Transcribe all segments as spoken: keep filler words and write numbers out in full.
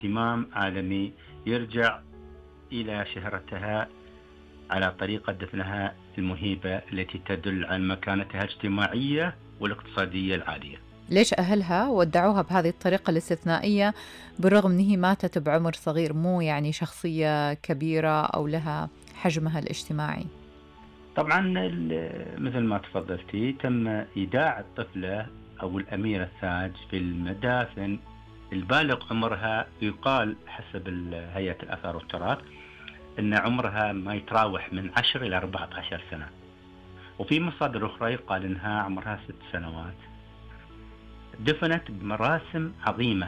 اهتمام عالمي يرجع إلى شهرتها على طريقة دفنها المهيبة التي تدل على مكانتها الاجتماعية والاقتصادية العالية. ليش أهلها ودعوها بهذه الطريقة الاستثنائية بالرغم أنها ماتت بعمر صغير، مو يعني شخصية كبيرة أو لها حجمها الاجتماعي؟ طبعا مثل ما تفضلتي تم إيداع الطفلة أو الأميرة التاج في المدافن البالغ عمرها، يقال حسب هيئة الآثار والتراث أن عمرها ما يتراوح من عشر إلى أربعة عشر سنة، وفي مصادر أخرى يقال أنها عمرها ست سنوات. دفنت بمراسم عظيمة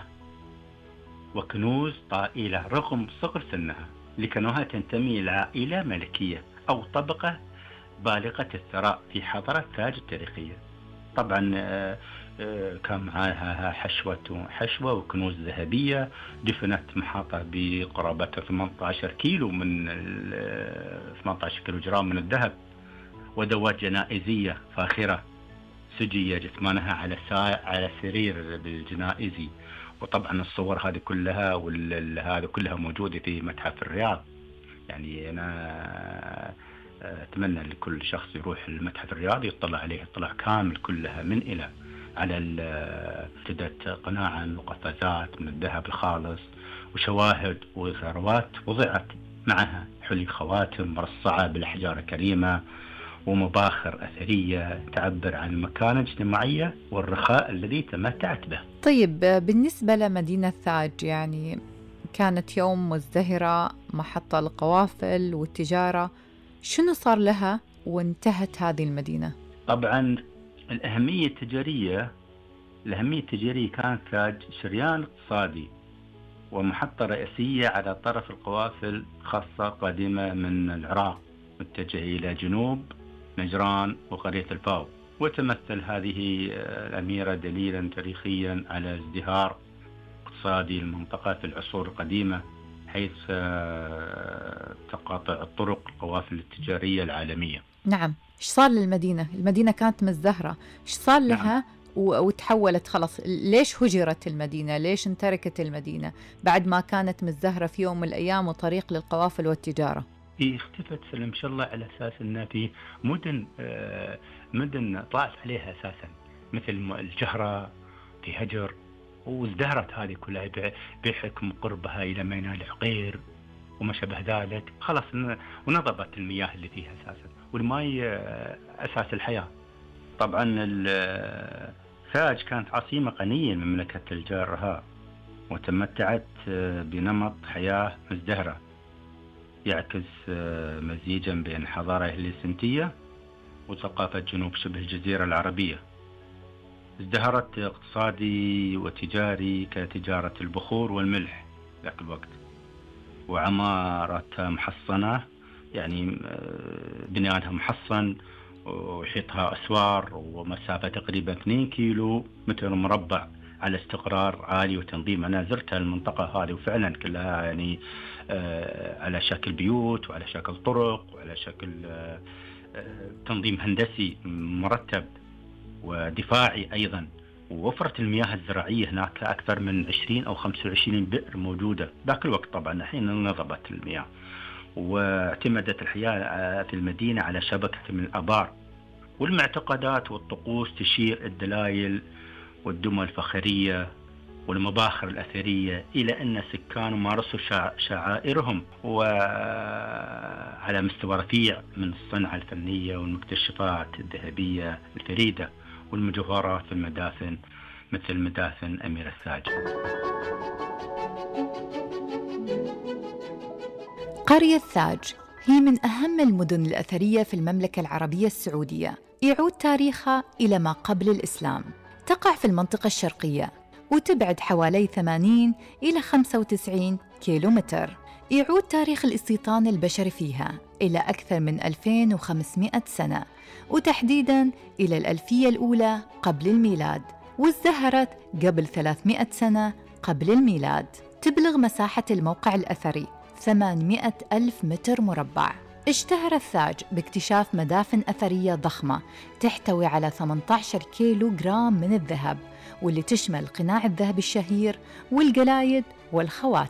وكنوز طائلة رغم صغر سنها، لكونها تنتمي إلى عائلة ملكية أو طبقة بالغة الثراء في حضارة تاج التاريخية. طبعا كان معها حشوة حشوة وكنوز ذهبية. دفنت محاطة بقرابة ثمانية عشر كيلو من ثمانية عشر كيلو جرام من الذهب، ودوات جنائزية فاخرة سجي جثمانها على على سرير بالجنائزي. وطبعا الصور هذه كلها وهذا كلها موجودة في متحف الرياض. يعني أنا أتمنى لكل شخص يروح المتحف الرياضي يطلع عليه اطلاع كامل كلها من إلى، على ارتدت قناعا وقفازات من الذهب الخالص وشواهد وثروات وضعت معها حلي خواتم مرصعة بالأحجار الكريمة ومباخر أثرية تعبر عن المكانة الاجتماعية والرخاء الذي تمتعت به. طيب بالنسبة لمدينة ثاج، يعني كانت يوم مزدهرة، محطة القوافل والتجارة، شنو صار لها وانتهت هذه المدينة؟ طبعا الأهمية التجارية الأهمية التجارية كانت ثاج شريان اقتصادي ومحطة رئيسية على طرف القوافل خاصة قادمة من العراق متجهة إلى جنوب نجران وقرية الفاو. وتمثل هذه الأميرة دليلا تاريخيا على ازدهار اقتصادي المنطقة في العصور القديمة، حيث تقاطع الطرق القوافل التجارية العالمية. نعم. إيش صار للمدينة؟ المدينة كانت مزدهرة، إيش صار لها؟ نعم. وتحولت خلاص. ليش هجرت المدينة؟ ليش انتركت المدينة بعد ما كانت مزدهرة في يوم من الأيام وطريق للقوافل والتجارة؟ هي اختفت سلم شاء الله على أساس أن في مدن آه مدن طلعت عليها أساسا مثل الجهرة في هجر، وازدهرت هذه كلها بحكم قربها إلى ميناء العقير وما شابه ذلك. خلاص ونضبت المياه اللي فيها أساسا، والماء آه أساس الحياة. طبعا ثاج كانت عاصمة غنية من مملكة الجارها، وتمتعت بنمط حياة مزدهرة يعكس مزيجا بين الحضارة الهليسنتية وثقافة جنوب شبه الجزيرة العربية. ازدهرت اقتصادي وتجاري كتجارة البخور والملح ذاك الوقت، وعمارتها محصنة، يعني بنيانها محصن ويحيطها أسوار ومسافة تقريبا اثنين كيلو متر مربع على استقرار عالي وتنظيم. أنا زرت المنطقة هذه وفعلا كلها يعني آه على شكل بيوت وعلى شكل طرق وعلى شكل آه تنظيم هندسي مرتب ودفاعي أيضا. ووفرت المياه الزراعية هناك أكثر من عشرين أو خمسة وعشرين بئر موجودة ذاك الوقت. طبعا الحين نضبت المياه، واعتمدت الحياة في المدينة على شبكة من الآبار، والمعتقدات والطقوس تشير الدلائل والدمى الفخرية والمباخر الأثرية إلى أن سكان مارسوا شعائرهم وعلى مستوى رفيع من الصنعة الفنية والمكتشفات الذهبية الفريدة والمجوهرات في المدافن مثل مدافن أميرة ثاج. قرية ثاج هي من أهم المدن الأثرية في المملكة العربية السعودية، يعود تاريخها إلى ما قبل الإسلام. تقع في المنطقة الشرقية وتبعد حوالي ثمانين إلى خمسة وتسعين كيلومتر. يعود تاريخ الاستيطان البشري فيها إلى أكثر من ألفين وخمسمائة سنة، وتحديداً إلى الألفية الأولى قبل الميلاد، وازدهرت قبل ثلاثمائة سنة قبل الميلاد. تبلغ مساحة الموقع الأثري ثمانمائة ألف متر مربع. اشتهر ثاج باكتشاف مدافن أثرية ضخمة تحتوي على ثمانية عشر كيلو جرام من الذهب، واللي تشمل قناع الذهب الشهير والقلايد والخواتم.